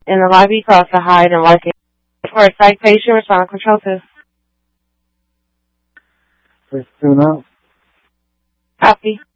in the lobby across the hide and working for a psych patient. Respond control to. First tune up. Copy.